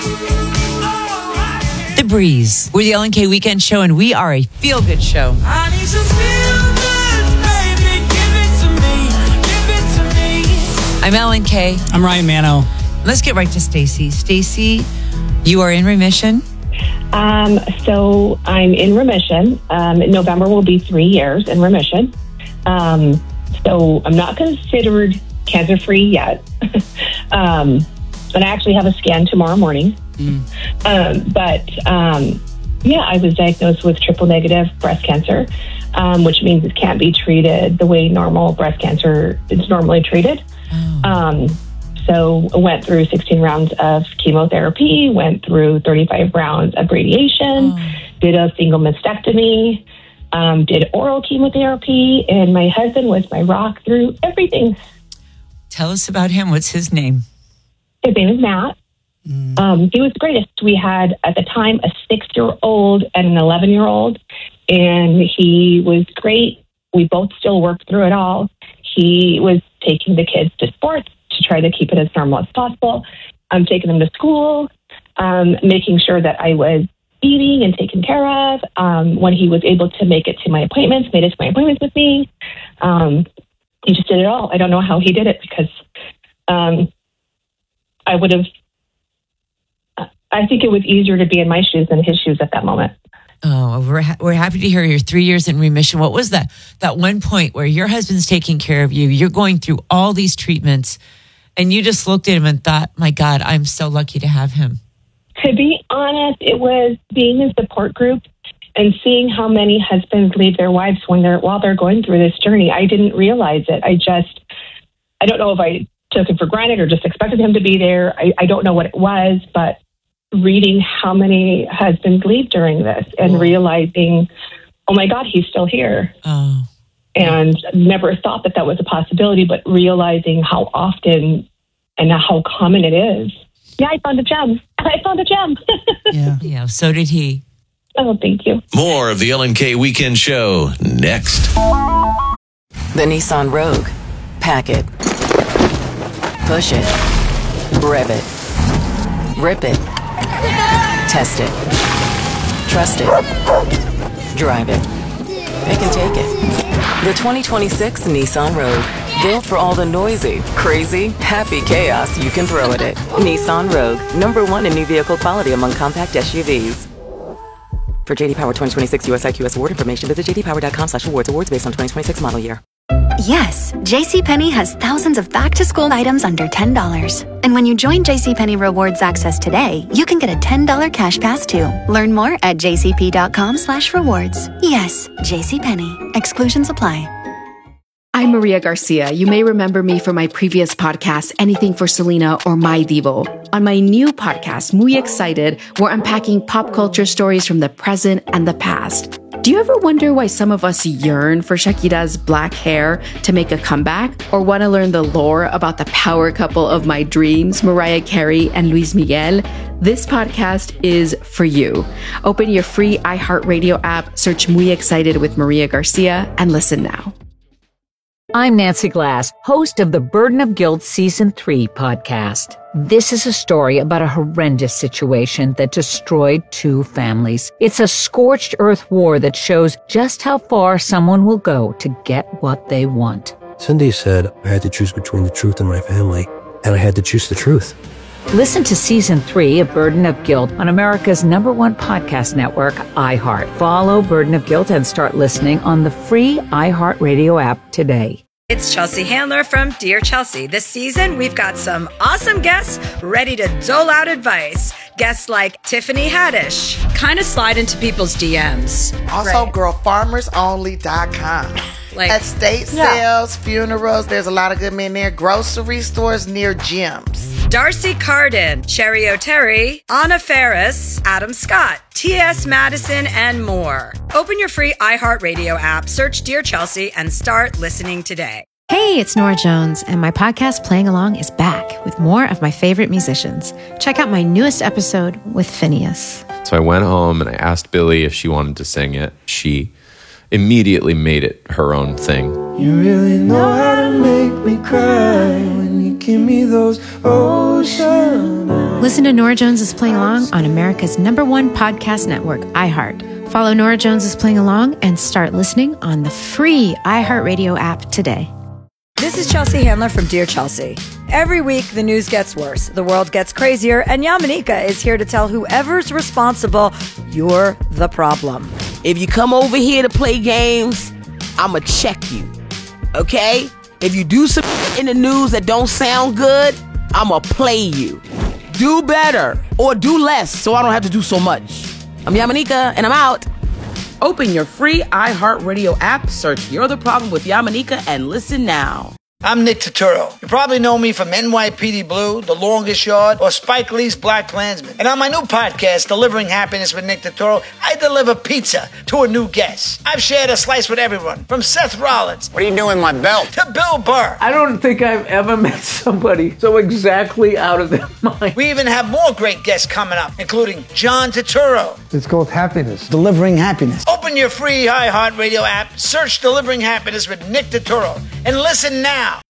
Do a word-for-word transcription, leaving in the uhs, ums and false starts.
The Breeze. We're the Ellen K Weekend Show, and we are a feel-good show. I need some feel-good, baby. Give it to me. Give it to me. I'm Ellen K. I'm Ryan Mano. Let's get right to Stacy. Stacy, you are in remission. Um, so I'm in remission. Um, November will be three years in remission. Um, so I'm not considered cancer-free yet. um, and I actually have a scan tomorrow morning. Mm. Um, but um, yeah, I was diagnosed with triple negative breast cancer, um, which means it can't be treated the way normal breast cancer is normally treated. Oh. Um, so I went through sixteen rounds of chemotherapy, went through thirty-five rounds of radiation, oh. did a single mastectomy, um, did oral chemotherapy, and my husband was my rock through everything. Tell us about him. What's his name? His name is Matt. Mm. Um, he was the greatest. We had, at the time, a six-year-old and an eleven-year-old, and he was great. We both still worked through it all. He was taking the kids to sports to try to keep it as normal as possible. I'm taking them to school, um, making sure that I was eating and taken care of. Um, when he was able to make it to my appointments, made it to my appointments with me. Um, he just did it all. I don't know how he did it because um, I would have, I think it was easier to be in my shoes than his shoes at that moment. Oh, we're ha- we're happy to hear you're three years in remission. What was that that one point where your husband's taking care of you, you're going through all these treatments, and you just looked at him and thought, my God, I'm so lucky to have him? To be honest, it was being in support group and seeing how many husbands leave their wives when they're while they're going through this journey. I didn't realize it. I just, I don't know if I took it for granted or just expected him to be there. I, I don't know what it was, but reading how many husbands leave during this and oh. realizing, oh my God, he's still here. Oh. And never thought that that was a possibility, but realizing how often and how common it is. Yeah, I found a gem. I found a gem. yeah. yeah, so did he. Oh, thank you. More of the Ellen K Weekend Show next. The Nissan Rogue. Pack it. Push it. Rev it. Rip it. Test it. Trust it. Drive it. Pick and take it. The twenty twenty-six Nissan Rogue. Built for all the noisy, crazy, happy chaos you can throw at it. Nissan Rogue. Number one in new vehicle quality among compact S U Vs. For J D Power twenty twenty-six U S I Q S award information, visit jdpower.com slash awards. Awards based on twenty twenty-six model year. Yes, JCPenney has thousands of back-to-school items under ten dollars. And when you join JCPenney Rewards Access today, you can get a ten dollars cash pass too. Learn more at jcp.com slash rewards. Yes, JCPenney. Exclusions apply. I'm Maria Garcia. You may remember me from my previous podcast, Anything for Selena or My Divo. On my new podcast, Muy Excited, we're unpacking pop culture stories from the present and the past. Do you ever wonder why some of us yearn for Shakira's black hair to make a comeback? Or want to learn the lore about the power couple of my dreams, Mariah Carey and Luis Miguel? This podcast is for you. Open your free iHeartRadio app, search Muy Excited with Maria Garcia, and listen now. I'm Nancy Glass, host of the Burden of Guilt Season three podcast. This is a story about a horrendous situation that destroyed two families. It's a scorched earth war that shows just how far someone will go to get what they want. Cindy said I had to choose between the truth and my family, and I had to choose the truth. Listen to Season three of Burden of Guilt on America's number one podcast network, iHeart. Follow Burden of Guilt and start listening on the free iHeartRadio app today. It's Chelsea Handler from Dear Chelsea. This season, we've got some awesome guests ready to dole out advice. Guests like Tiffany Haddish. Kind of slide into people's D Ms. Also, right. girl farmers only dot com. Like, estate yeah. sales, funerals, there's a lot of good men there. Grocery stores near gyms. Darcy Carden, Cherry O'Terry, Anna Ferris, Adam Scott, T S Madison, and more. Open your free iHeartRadio app, search Dear Chelsea, and start listening today. Hey, it's Nora Jones, and my podcast Playing Along is back with more of my favorite musicians. Check out my newest episode with Phineas. So I went home and I asked Billy if she wanted to sing it. She immediately made it her own thing. You really know how to make me cry when you give me those ocean eyes. Listen to Nora Jones is Playing Along on America's number one podcast network, iHeart. Follow Nora Jones is Playing Along and start listening on the free iHeartRadio app today. This is Chelsea Handler from Dear Chelsea. Every week, the news gets worse, the world gets crazier, and Yamanika is here to tell whoever's responsible, you're the problem. If you come over here to play games, I'ma check you, okay? If you do some in the news that don't sound good, I'ma play you. Do better or do less so I don't have to do so much. I'm Yamanika, and I'm out. Open your free iHeartRadio app, search You're the Problem with Yamanika, and listen now. I'm Nick Turturro. You probably know me from N Y P D Blue, The Longest Yard, or Spike Lee's Black Klansman. And on my new podcast, Delivering Happiness with Nick Turturro, I deliver pizza to a new guest. I've shared a slice with everyone, from Seth Rollins. What are you doing with my belt? To Bill Burr. I don't think I've ever met somebody so exactly out of their mind. We even have more great guests coming up, including John Turturro. It's called Happiness, Delivering Happiness. Open your free iHeartRadio app, search Delivering Happiness with Nick Turturro, and listen now.